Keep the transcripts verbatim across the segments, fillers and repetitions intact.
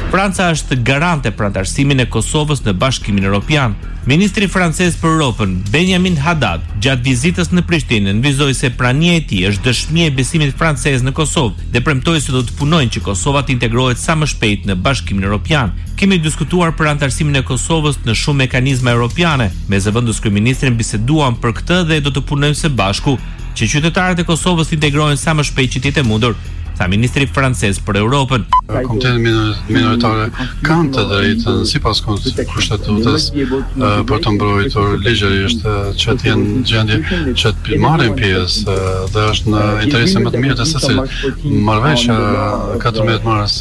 Franca është garante për antarësimin e Kosovës në Bashkimin Evropian. Ministri francez për Europën, Benjamin Haddad, gjatë vizitës në Prishtinë, nënvizoi se prania e tij është dëshmi e besimit francez në Kosovë dhe premtoi se do të punojnë që Kosova të integrohet sa më shpejt në Bashkimin Evropian. Kemi diskutuar për antarësimin e Kosovës në shumë mekanizma europiane. Me zëvendës kryeministrin biseduam për këtë dhe do të punojmë së bashku që qytetarët e Kosovës të integrohen sa më shpejt që të jetë e mundur, tha ministri francez për Europën. Komiteti minoritare kanë të drejtën sipas kushtetutës për të mbrojtur ligjërisht që të jenë gjendje që të marrin pjesë dhe është në interesin më të mirë të secilit. Marrëveshja katërmbëdhjetë mars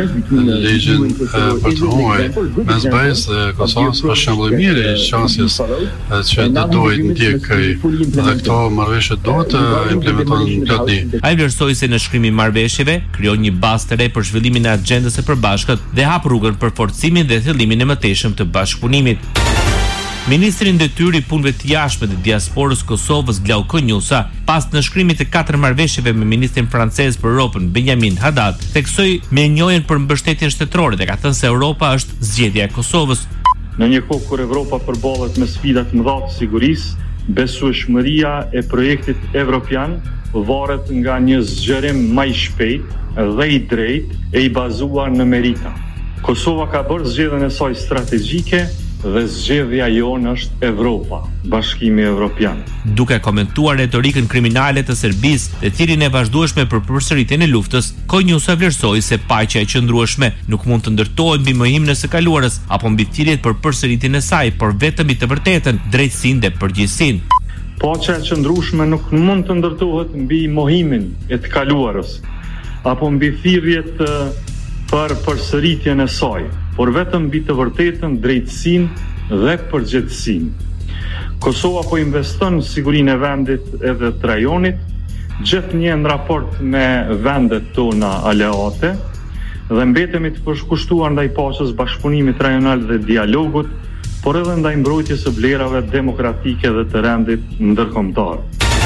ligjin për të huaj mes B E-s dhe Kosovës është shembull i mirë i qasjes që do duhet ndjekej dhe këto marrëveshje duhet të implementohen plotësisht. Ai vlerësoi se në shkrimin e marrëveshjeve krijon një bazë të re për zhvillimin e agjendës së përbashkët dhe hap rrugën për forcimin dhe thjellimin e mëtejshëm të bashkëpunimit. Ministri i detyrë i punëve të jashtme të diasporës Kosovës, Glauko Njusa, pas nënshkrimit të katër marrëveshjeve me ministrin francez për Europën, Benjamin Haddad, theksoi me njohjen për mbështetjen shtetërore dhe ka thënë se Europa është zgjedhja e Kosovës. Në një kohë kur Evropa përballet me sfida të mëdha të sigurisë, besueshmëria e projektit evropian varet nga një zgjerim më i shpejt dhe i drejtë e i bazuar në merita. Kosova ka bërë zgjedhjen e saj strategjike dhe zgjedhja jonë është Evropa, Bashkimi Evropian. Duke komentuar retorikën kriminale të Serbisë dhe thirrjen e vazhdueshme për përsëritjen e luftës, Konjusa vlerësoi se paqja e qëndrueshme nuk mund të ndërtohet mbi mohimin e së kaluarës apo mbi thirrjet për përsëritjen e saj, por vetëm mbi të vërtetën, drejtësinë dhe përgjegjësinë. Paqja e qëndrueshme nuk mund të ndërtohet mbi mohimin e të kaluarës apo mbi thirrjet për përsëritjen e saj, por vetëm mbi të vërtetën, drejtësinë dhe përgjegjësinë. Kosova po investon në sigurinë e vendit edhe të rajonit, gjithnjë në raport me vendet tona aleate dhe mbetemi të përkushtuar ndaj paqes, bashkëpunimit rajonal dhe dialogut, por edhe ndaj mbrojtjes së vlerave demokratike dhe të rendit ndërkombëtar.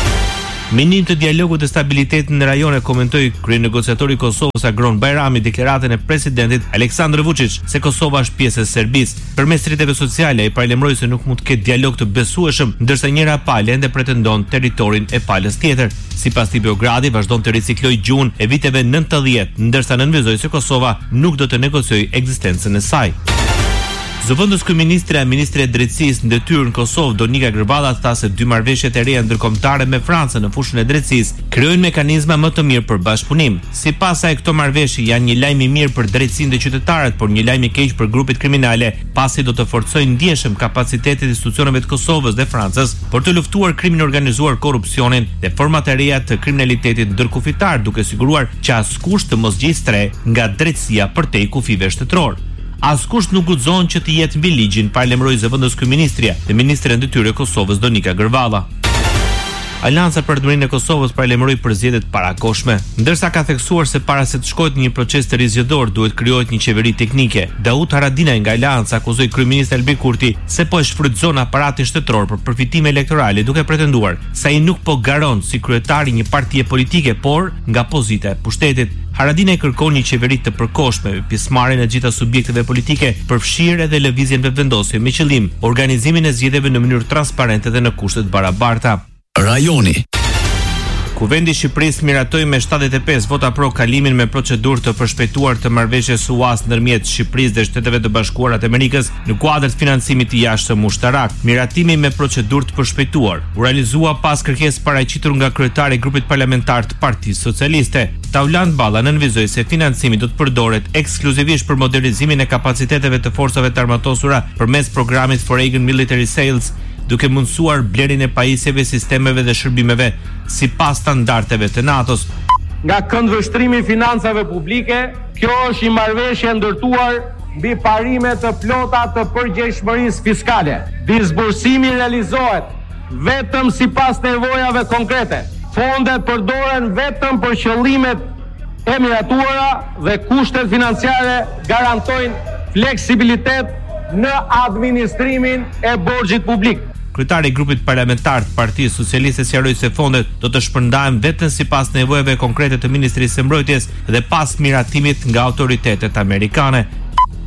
Minim të dialogut dhe stabilitetit në rajone, komentoi kryenegociatori i Kosovës Agron Bajrami deklaratën e presidentit Aleksandar Vučić se Kosova është pjesë e Serbisë. Përmes rrjeteve sociale ai paralajmëroi se nuk mund të ketë dialog të besueshëm, ndërsa njëra palë ende pretendon territorin e palës tjetër. Sipas tij, Beogradi vazhdon të riciklojë gjuhën e viteve nëntëdhjetë, ndërsa nënvizoi se Kosova nuk do të negociojë ekzistencën e saj. Zëvendës kryeministra e Ministri e Drejtësisë në detyrë në Kosovë, Donika Grballa, tha se dy marrëveshjet e reja ndërkombëtare me Francën në fushën e drejtësisë krijojnë mekanizma më të mirë për bashkëpunim. Sipas saj, këto marrëveshje janë një lajm i mirë për drejtësinë dhe qytetarët, por një lajm i keq për grupet kriminale, pasi do të forcojnë ndjeshëm kapacitetet e institucioneve të Kosovës dhe Francës për të luftuar krimin organizuar, korrupsionin dhe format e reja të kriminalitetit ndërkufitar, duke siguruar që askush të mos gjejë stre nga drejtësia përtej kufive shtetëror. Askush nuk guxon që të jetë mbi ligjin, paralajmëroi zëvendës kryeministria dhe ministre e detyrë e Kosovës, Donika Grballa. Alianca për Ardhmërinë e Kosovës paralajmëroi për zgjedhjet parakohshme, ndërsa ka theksuar se para se të shkohet në një proces të rizgjedhor duhet krijohet një qeveri teknike. Daud Haradinaj nga Alianca akuzoi kryeministin Albin Kurti se po e shfrytëzon aparatin shtetëror për përfitime elektorale, duke pretenduar se ai nuk po garon si kryetari një partie politike, por nga pozita e pushtetit. Haradinaj kërkon një qeveri të përkohshme me pjesëmarrjen e gjitha subjekteve politike, përfshirë edhe lëvizjen vetëvendosje me qëllim organizimin e zgjedhjeve në mënyrë transparente dhe në kushte të barabarta. Rajoni. Kuvendi i Shqipërisë miratoi me shtatëdhjetë e pesë vota pro kalimin me procedurë të përshpejtuar të marrëveshjes U A S ndërmjet Shqipërisë dhe Shteteve të Bashkuara të Amerikës në kuadër të financimit të jashtëm ushtarak. Miratimi me procedurë të përshpejtuar u realizua pas kërkesë paraqitur nga kryetari i grupit parlamentar të Partisë Socialiste. Tauland Balla nënvizoi se financimi do të përdoret ekskluzivisht për modernizimin e kapaciteteve të forcave të armatosura përmes programit Foreign Military Sales, duke mundësuar blerjen e pajisjeve, sistemeve dhe shërbimeve sipas standardeve të NATO-s. Nga këndvështrimi i financave publike, kjo është një marrëveshje ndërtuar mbi parime të plota të përgjegjshmërisë fiskale. Disbursimi realizohet vetëm sipas nevojave konkrete. Fondet përdoren vetëm për qëllimet e miratuara dhe kushtet financiare garantojnë fleksibilitet në administrimin e borxhit publik. Kryetari i grupit parlamentar të Partisë Socialiste sqaroi se fondet do të shpërndahen vetëm sipas nevojave konkrete të Ministrisë së Mbrojtjes dhe pas miratimit nga autoritetet amerikane.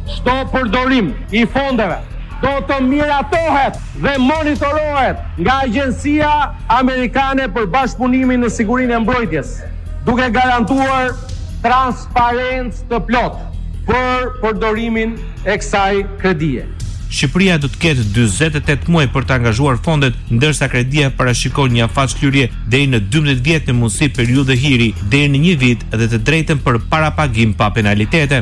çdo përdorim i fondeve do të miratohet dhe monitorohet nga Agjencia Amerikane për Bashkëpunimin në Sigurinë e Mbrojtjes, duke garantuar transparencë të plotë për përdorimin e kësaj kredie. Shqipëria do të ketë dyzet e tetë muaj për të angazhuar fondet, ndërsa kredia parashikon një afaqshlyerje deri në dymbëdhjetë vjet në mundësi periudhë hiri deri në një vit dhe të drejtën për parapagim pa penalitete.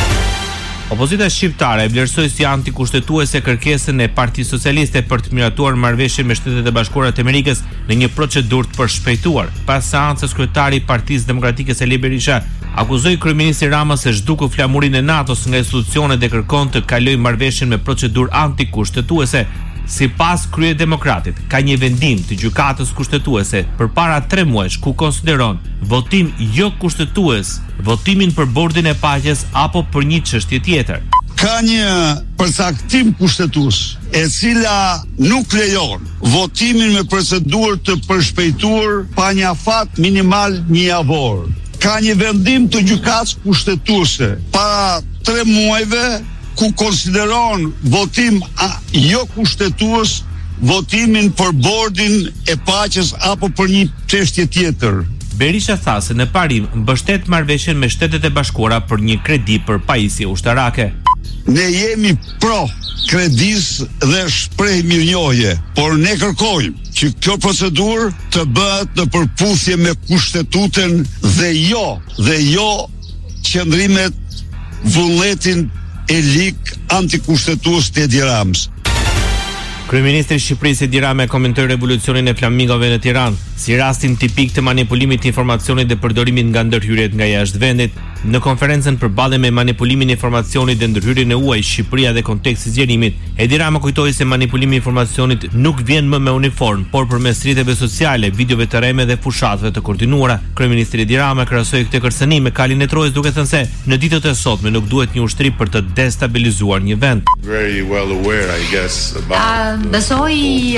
Opozita shqiptare e vlerësoi si antikushtetuese kërkesën e Partisë Socialiste për të miratuar marrëveshjen me Shtetet e Bashkuara të Amerikës në një procedurë të përshpejtuar. Pas seancës, kryetari i Partisë Demokratike Sali Berisha akuzoi kryeministin Rama se zhduku flamurinë e NATO-s nga institucionet dhe kërkon të kalojë marrëveshjen me procedurë antikushtetuese. Sipas Kryedemokratit, ka një vendim të gjykatës kushtetuese përpara tre muajsh ku konsideron votim jo kushtetues, votimin për bordin e paqes apo për një çështje tjetër. Ka një përcaktim kushtetues e cila nuk lejon votimin me procedurë të përshpejtuar pa një afat minimal një javor. Ka një vendim të gjykatës kushtetuese para tre muajve ku konsideron votim a, jo kushtetues votimin për bordin e paqes apo për një çështje tjetër. Berisha tha se në parim mbështet marrëveshjen me Shtetet e Bashkuara për një kredi për pajisje ushtarake. Ne jemi pro kredis dhe shpreh mirënjohje, por ne kërkojmë që kjo procedurë të bëhet në përputhje me kushtetutën dhe jo, dhe jo qëndrimet vullnetin e lik antikushtetues të Edi Ramës. Kryeministri i Shqipërisë Edi Rama komentoi revolucionin e flamingove në Tiranë si rastin tipik të manipulimit të informacionit dhe përdorimit nga ndërhyrjet nga jashtë vendit. Në konferencën përballje me manipulimin e informacionit dhe ndërhyrjen e huaj Shqipëria dhe konteksti i zgjerimit, Edi Rama kujtoi se manipulimi i informacionit nuk vjen më me uniform, por përmes rrjeteve sociale, videove të rreme dhe fushatave të koordinuara. Kryeministri Edi Rama krahasoi këtë kërcënim me kalin e Trojës, duke thënë se në ditët e sotme nuk duhet një ushtri për të destabilizuar një vend. Very well aware, I guess, about Besoj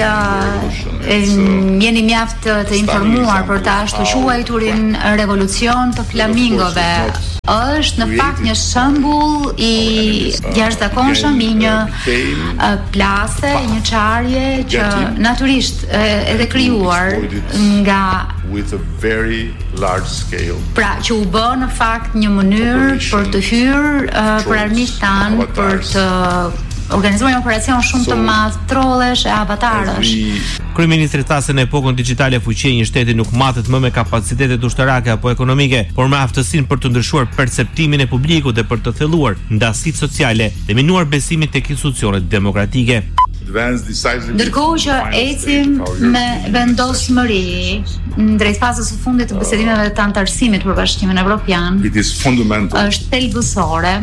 jeni mjaft të informuar për të ashtu quajturin revolucion të flamingove. Është në fakt një shembull i jashtëzakonshëm i një plase, një çarje që natyrisht edhe krijuar nga with a very large scale. Pra që u bë në fakt një mënyrë për të hyrë për armiqtë tanë për të organizuar një operacion shumë të madh trollesh e avatarësh. Kryeministri tha se në epokën digjitale fuqia e një shteti nuk matet më me kapacitetet ushtarake apo ekonomike, por me aftësinë për të ndryshuar perceptimin e publikut dhe për të thelluar ndasitë sociale dhe minuar besimin tek institucionet demokratike. Ndërkohë që ecim me vendosmëri drejt fazës së fundit të bisedimeve të antarësimit për Bashkimin Evropian, është thelbësore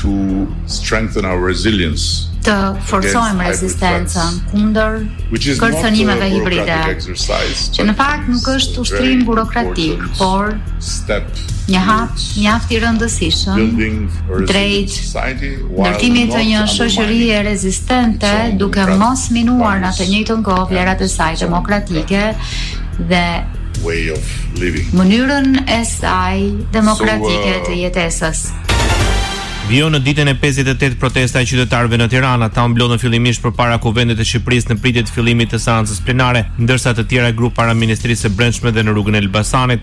të forcojmë rezistencën kundër kërcënimeve hibride, që në fakt nuk është ushtrim burokratik, por një hap mjaft i rëndësishëm drejt ndërtimit të një shoqërie rezistente, duke mos minuar në të njëjtën kohë vlerat e saj demokratike dhe mënyrën e saj demokratike të jetesës. Vjo në ditën e pesëdhjetë e tetë protesta e qytetarëve në Tiranë, ata mblodhen fillimisht përpara kuvendit të Shqipërisë në pritje të fillimit të seancës plenare, ndërsa të tjera grup para Ministrisë së Brendshme dhe në rrugën e Elbasanit.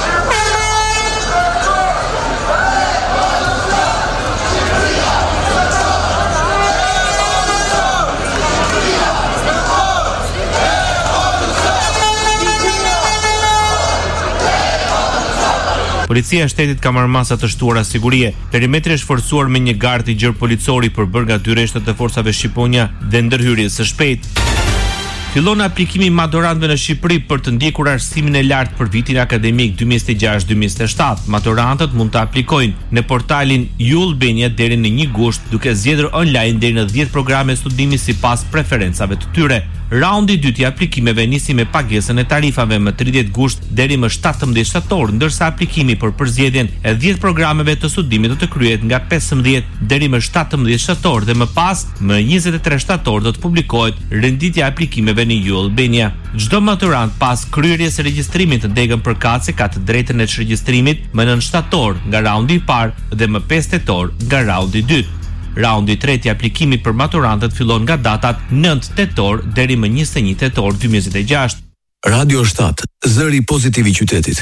Policia e shtetit ka marrë masa të shtuara sigurie. Perimetri është forcuar me një gardë i gjerë policori për bërë nga dy rreshtat e forcave shqiponja dhe ndërhyrjes së shpejtë. Fillon aplikimi i maturantëve në Shqipëri për të ndjekur arsimin e lartë për vitin akademik dy mijë e gjashtë dy mijë e shtatë. Maturantët mund të aplikojnë në portalin U Albania deri në një gusht, duke zgjedhur online deri në dhjetë programe studimi sipas preferencave të tyre. Raundi i dytë i aplikimeve nisi me pagesën e tarifave më tridhjetë gusht deri më shtatëmbëdhjetë shtator, ndërsa aplikimi për përzgjedhjen e dhjetë programeve të studimit do të kryhet nga pesëmbëdhjetë deri më shtatëmbëdhjetë shtator dhe më pas më njëzet e tre shtator do të publikohet renditja e aplikimeve në U Albania. Çdo maturant pas kryerjes së regjistrimit të degën përkatëse ka të drejtën e çregjistrimit më nëntë shtator nga raundi i parë dhe më pesë tetor nga raundi i dytë. Raundi i tretë i aplikimit për maturantët fillon nga datat nëntë tetor deri më njëzet e një tetor dy mijë e njëzet e gjashtë. Radio shtat, zëri pozitiv i qytetit.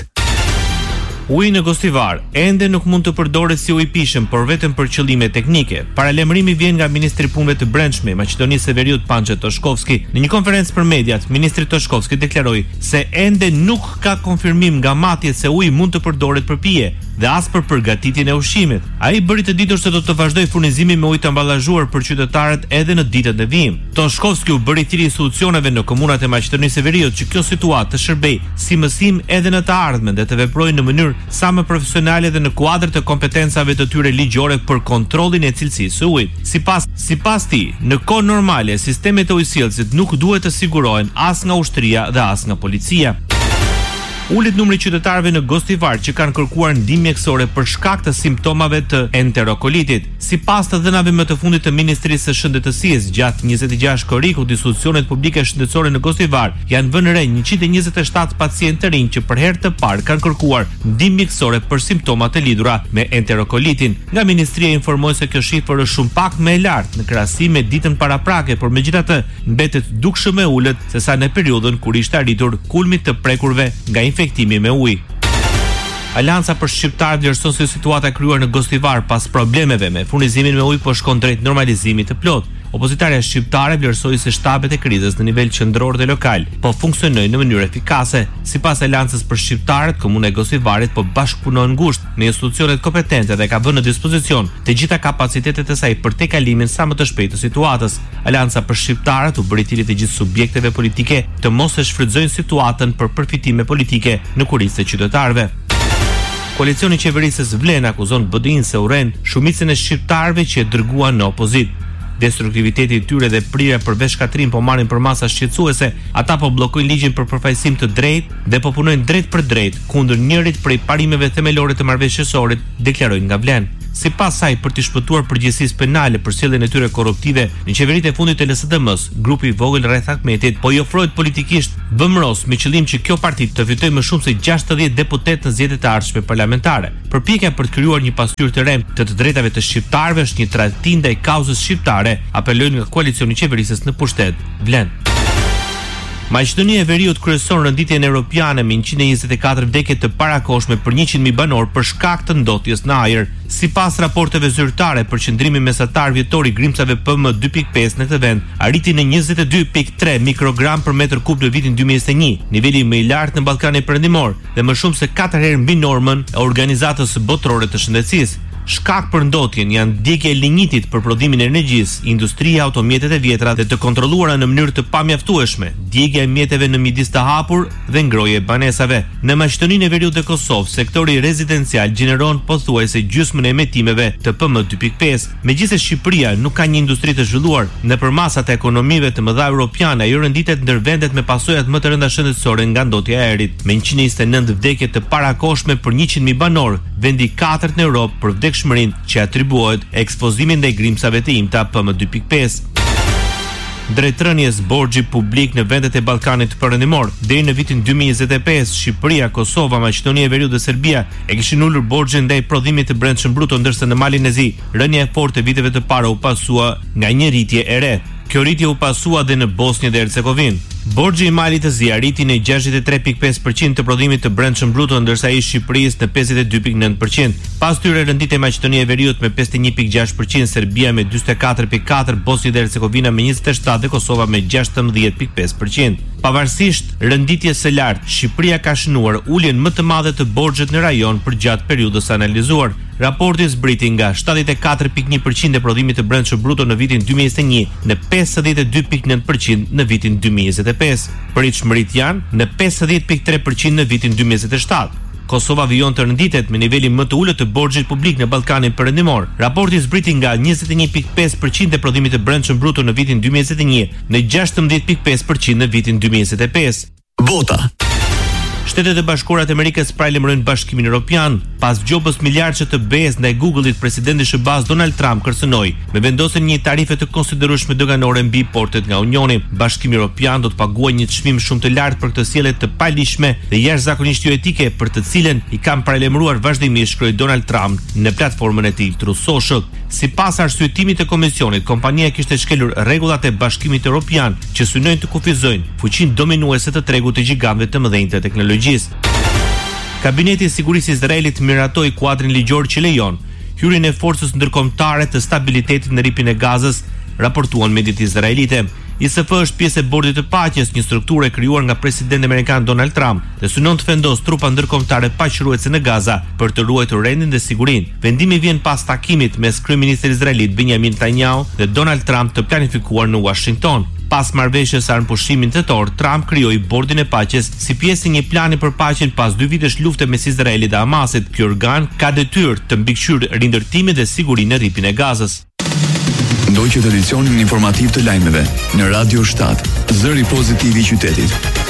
Uji në Gostivar ende nuk mund të përdoret si ujë i pishëm, por vetëm për qëllime teknike. Paralajmërimi vjen nga Ministri i Punëve të Brendshme i Maqedonisë së Veriut Pançe Toshkovski. Në një konferencë për mediat, Ministri Toshkovski deklaroi se ende nuk ka konfirmim nga matjet se uji mund të përdoret për pije dhe as për përgatitjen e ushqimit. Ai bëri të ditur se do të vazhdojë furnizimin me ujë të amballazhuar për qytetarët edhe në ditët e vijim. Toshkovski u bëri thirrje institucioneve në komunat e Maqedonisë së Veriut që kjo situatë të shërbejë si mësim edhe në të ardhmen dhe të veprojnë në mënyrë sa më profesionale dhe në kuadër të kompetencave të tyre ligjore për kontrollin e cilësisë së ujit. Sipas sipas tij, në kohë normale sistemet e ujësjellësit nuk duhet të sigurohen as nga ushtria dhe as nga policia. Ulet numri qytetarëve në Gostivar që kanë kërkuar ndihmë mjekësore për shkak të simptomave të enterokolitit. Sipas të dhënave më të fundit të Ministrisë së Shëndetësisë, gjatë njëzet e gjashtë korrikut, institucionet publike shëndetësore në Gostivar janë vënë re njëqind e njëzet e shtatë pacientë të rinj që për herë të parë kanë kërkuar ndihmë mjekësore për simptoma të lidhura me enterokolitin. Nga Ministria informoi se kjo shifër është shumë pak më e lartë në krahasim me ditën paraprake, por megjithatë mbetet dukshëm e ulët sesa në periudhën kur ishte arritur kulmi të prekurve nga infektimi me ujë. Alianca për shqiptarët vlerëson se situata e krijuar në Gostivar pas problemeve me furnizimin me ujë po shkon drejt normalizimit të plot. Opozitarja shqiptare vlerësoi se shtabet e krizës në nivel qendror dhe lokal po funksionojnë në mënyrë efikase. Sipas Aliancës për shqiptarët, komuna e Gostivarit po bashkëpunon ngushtë me institucionet kompetente dhe ka vënë në dispozicion të gjitha kapacitetet e saj për tejkalimin sa më të shpejtë të situatës. Alianca për shqiptarët u bëri thirrje të gjithë subjekteve politike të mos e shfrytëzojnë situatën për përfitime politike në kurisë të qytetarëve. Koalicioni qeverisës vlen akuzon B D I-n se urren shumicën e shqiptarëve që e dërguan në opozitë. Destruktiviteti i tyre dhe prirja për veshkatrim po marrin për masa shqetësuese. Ata po bllokojnë ligjin për përfaqësim të drejtë dhe po punojnë drejt për drejt kundër njërit prej parimeve themelore të marrëveshjesorit, deklarojnë nga Vlen. Sipas saj, për të shpëtuar përgjegjësisë penale për sjelljen e tyre korruptive në qeveritë e fundit të L S D M-s, grupi i vogël rreth Ahmetit po i ofrohet politikisht vëmëros me qëllim që kjo parti të fitojë më shumë se gjashtëdhjetë deputet në zgjedhjet e ardhshme parlamentare. Përpjekja për të krijuar një pasqyrë të rem të të drejtave të shqiptarëve është një tradhtim ndaj kauzës shqiptare, apelojnë nga koalicioni i qeverisës në pushtet. Vlen. Maqedonia e Veriut kryeson renditjen europiane me njëqind e njëzet e katër vdekje të parakohshme për njëqind mijë banor për shkak të ndotjes në ajër. Sipas raporteve zyrtare, përqendrimi mesatar vjetor i grimcave P M dy pikë pesë në këtë vend arriti në njëzet e dy pikë tre mikrogram për metër kub në vitin dy mijë e njëzet e një, niveli më i lartë në Ballkanin Perëndimor dhe më shumë se katër herë mbi normën e Organizatës Botërore të Shëndetësisë. Shkak për ndotjen janë djegja e lignitit për prodhimin e energjisë, industria, automjetet e vjetra dhe të kontrolluara në mënyrë të pamjaftueshme, djegja e mjeteve në midis të hapur dhe ngrohje e banesave. Në Maqedoninë e Veriut dhe Kosovë, sektori rezidencial gjeneron pothuajse gjysmën e emetimeve të P M dy pikë pesë. Megjithëse Shqipëria nuk ka një industri të zhvilluar nëpër masat e ekonomive të mëdha europiane, ajo renditet ndër vendet me pasojat më të rënda shëndetësore nga ndotja e ajrit, me njëqind e njëzet e nëntë vdekje të parakohshme për njëqind mijë banor, vendi i katërt në Europë për vdekje shmërin që atribuohet ekspozimin ndaj grimcave të imta P M dy pikë pesë. Drejtrënies borxhi publik në vendet e Ballkanit Perëndimor. Deri në vitin dy mijë e njëzet e pesë, Shqipëria, Kosova, Maqedonia e Veriut dhe Serbia e kishin ulur borxhin ndaj prodhimit të brendshëm bruto, ndërsa në Malin e Zi, rënja e fortë e viteve të para u pasua nga një rritje e re. Kjo rritje u pasua dhe në Bosnjë dhe Hercegovinë. Borxhi i Malit të Zi arriti në gjashtëdhjetë e tre pikë pesë përqind të prodhimit të brendshëm bruto, ndërsa i Shqipërisë në pesëdhjetë e dy pikë nëntë përqind. Pas tyre renditej Maqedonia e Veriut me pesëdhjetë e një pikë gjashtë përqind, Serbia me dyzet e katër pikë katër, Bosnjë dhe Hercegovina me njëzet e shtatë dhe Kosova me gjashtëdhjetë pikë pesë përqind. Pavarësisht renditjes së lartë, Shqipëria ka shënuar uljen më të madhe të borxhit në rajon për gjatë periudhës analizuar. Raporti zbriti nga shtatëdhjetë e katër pikë një përqind e prodhimit të brendshëm bruto në vitin dy mijë e njëzet e një në pesëdhjetë e dy pikë nëntë përqind në vitin dy mijë e njëzet e pesë. Pritshmërit janë në pesëdhjetë pikë tre përqind në vitin dy mijë e njëzet e shtatë. Kosova vijon të renditet me nivelin më të ulët të borxhit publik në Ballkanin Perëndimor. Raporti zbriti nga njëzet e një pikë pesë përqind e prodhimit të brendshëm bruto në vitin dy mijë e njëzet e një në gjashtëdhjetë pikë pesë përqind në vitin dy mijë e njëzet e pesë. Bota. Shtetet e Bashkuara të Amerikës paralajmërojnë Bashkimin Evropian pas gjobës miliardçe të B E S ndaj Google-it. Presidenti i S B A-s Donald Trump kërcënoi me vendosjen një tarife të konsiderueshme doganore mbi importet nga Unioni. Bashkimi Evropian do të paguajë një çmim shumë të lartë për këtë sjellje të palishme dhe jashtëzakonisht jo etike, për të cilën i kanë paralajmëruar vazhdimisht, shkroi Donald Trump në platformën e tij Truth Social. Sipas arsyetimit të komisionit, kompania kishte shkelur rregullat e Bashkimit Evropian që synojnë të kufizojnë fuqinë dominuese të tregut të gjigantëve të mëdhenj të teknologjisë. Kabineti i Sigurisë i Izraelit miratoi kuadrin ligjor që lejon hyrjen e forcës ndërkombëtare të stabilitetit në rripin e Gazës, raportuan mediat izraelite. I S F është pjesë e Bordit të Paqes, një strukturë e krijuar nga presidenti amerikan Donald Trump, dhe synon të vendosë trupa ndërkombëtare paqëruese në Gaza për të ruajtur rendin dhe sigurinë. Vendimi vjen pas takimit mes kryeministrit izraelit Benjamin Netanyahu dhe Donald Trump të planifikuar në Washington. Pas marrëveshjes së pushimin tetor, Trump krijoi Bordin e Paqes si pjesë e një plani për paqen pas dy vitesh lufte mes Izraelit dhe Hamasit. Ky organ ka detyrë të mbikëqyrë rindërtimin dhe sigurinë në rripin e Gazës. Ndoqët edicionin informativ të lajmeve në Radio shtat, zëri pozitiv i qytetit.